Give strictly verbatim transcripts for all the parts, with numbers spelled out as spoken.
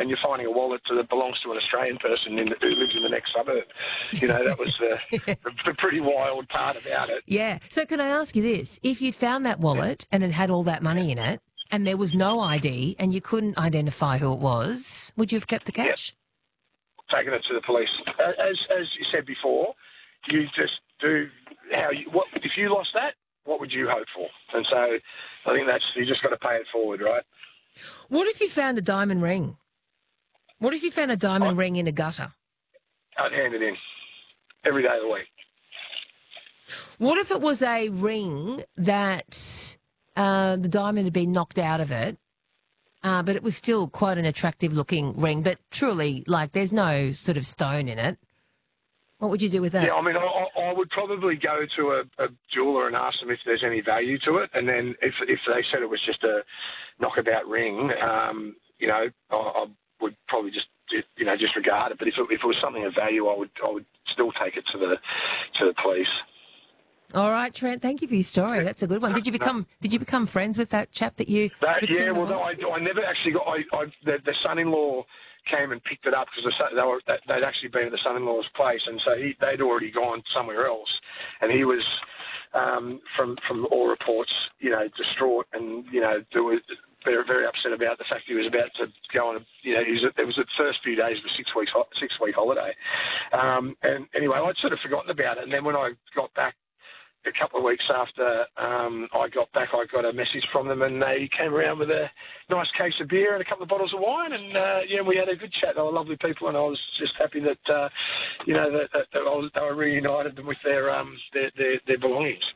and you're finding a wallet that belongs to an Australian person in, who lives in the next suburb. You know, that was the, yeah. the, the pretty wild part about it. Yeah. So can I ask you this? If you'd found that wallet and it had all that money in it and there was no I D and you couldn't identify who it was, would you have kept the cash? Yep. Taken it to the police. As as you said before, you just do how you, what if you lost that, what would you hope for? And so I think that's, you just got to pay it forward, right? What if you found a diamond ring? What if you found a diamond I'd, ring in a gutter? I'd hand it in every day of the week. What if it was a ring that uh, the diamond had been knocked out of it, uh, but it was still quite an attractive-looking ring, but truly, like, there's no sort of stone in it? What would you do with that? Yeah, I mean, I, I would probably go to a, a jeweller and ask them if there's any value to it, and then if if they said it was just a knockabout ring, um, you know, I, I would probably just you know disregard it. But if it, if it was something of value, I would I would still take it to the to the police. All right, Trent. Thank you for your story. That's a good one. Did you become Did you become friends with that chap that you? That, yeah, well, no, I, I never actually got. I, I the, the son-in-law came and picked it up because the, they were, they'd actually been at the son-in-law's place, and so he, they'd already gone somewhere else, and he was, um, from from all reports, you know, distraught, and you know, there was very very upset about the fact he was about to go on a, you know, he was, it was the first few days of a six weeks six week holiday, um, and anyway, I'd sort of forgotten about it, and then when I got back a couple of weeks after um, I got back, I got a message from them, and they came around with a nice case of beer and a couple of bottles of wine, and uh, yeah, we had a good chat. They were lovely people, and I was just happy that uh, you know that, that, that I was, they were reunited with their um, their, their, their belongings.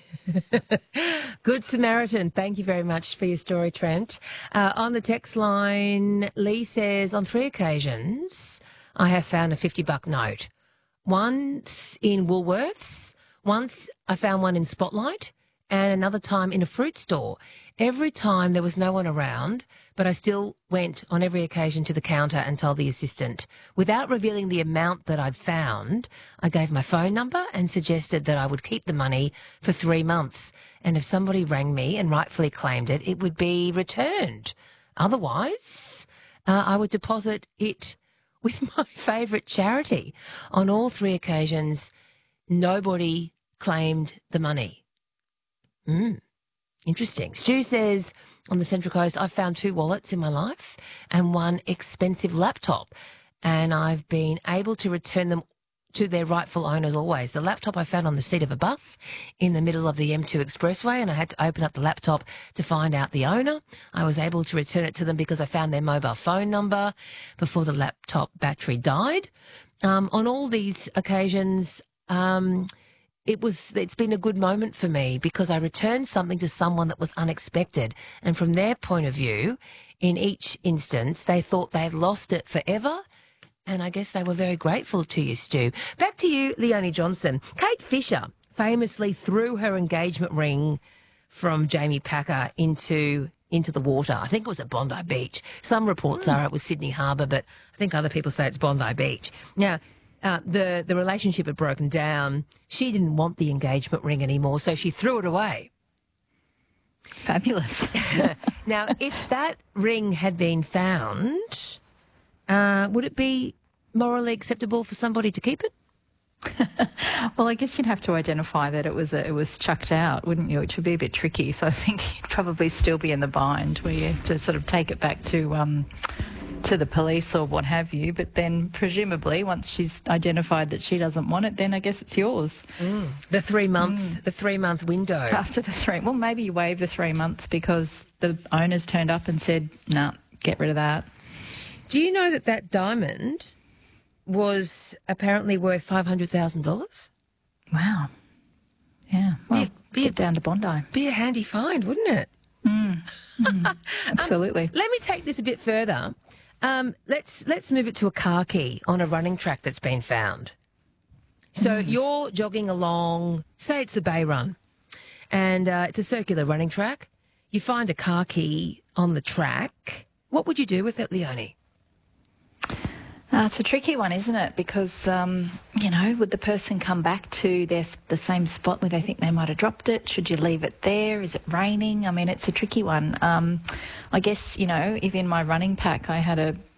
Good Samaritan. Thank you very much for your story, Trent. Uh, on the text line, Lee says, on three occasions, I have found a fifty buck note. Once in Woolworths. Once I found one in Spotlight and another time in a fruit store. Every time there was no one around, but I still went on every occasion to the counter and told the assistant. Without revealing the amount that I'd found, I gave my phone number and suggested that I would keep the money for three months. And if somebody rang me and rightfully claimed it, it would be returned. Otherwise, uh, I would deposit it with my favourite charity. On all three occasions, nobody claimed the money. Mm, interesting. Stu says, on the Central Coast, I've found two wallets in my life and one expensive laptop, and I've been able to return them to their rightful owners always. The laptop I found on the seat of a bus in the middle of the M two Expressway, and I had to open up the laptop to find out the owner. I was able to return it to them because I found their mobile phone number before the laptop battery died. Um, on all these occasions, um, it was, it's been a good moment for me because I returned something to someone that was unexpected. And from their point of view, in each instance, they thought they had lost it forever. And I guess they were very grateful to you, Stu. Back to you, Leonie Johnson. Kate Fisher famously threw her engagement ring from Jamie Packer into into the water. I think it was at Bondi Beach. Some reports mm. are it was Sydney Harbour, but I think other people say it's Bondi Beach. Now, Uh, the, the relationship had broken down. She didn't want the engagement ring anymore, so she threw it away. Fabulous. Now, if that ring had been found, uh, would it be morally acceptable for somebody to keep it? Well, I guess you'd have to identify that it was a, it was chucked out, wouldn't you? Which would be a bit tricky. So I think you'd probably still be in the bind where you have to sort of take it back to... Um, to the police or what have you, but then presumably once she's identified that she doesn't want it, then I guess it's yours. Mm. The three month, mm. the three month window. After the three, well, maybe you waive the three months because the owners turned up and said, "No, nah, get rid of that." Do you know that that diamond was apparently worth five hundred thousand dollars? Wow. Yeah. Well, be, be get a, down to Bondi. Be a handy find, wouldn't it? Mm. Mm. Absolutely. Um, let me take this a bit further. Um, let's let's move it to a car key on a running track that's been found. So mm. you're jogging along, say it's the Bay Run, and uh, it's a circular running track. You find a car key on the track. What would you do with it, Leonie? Uh, it's a tricky one, isn't it? Because, um, you know, would the person come back to their, the same spot where they think they might have dropped it? Should you leave it there? Is it raining? I mean, it's a tricky one. Um, I guess, you know, if in my running pack I had a